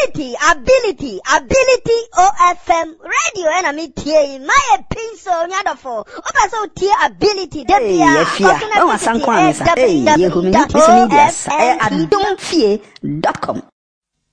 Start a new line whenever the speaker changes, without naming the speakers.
ability OFM radio and I'm here my pencil nyadofo oba so tie ability debia
adonfie.com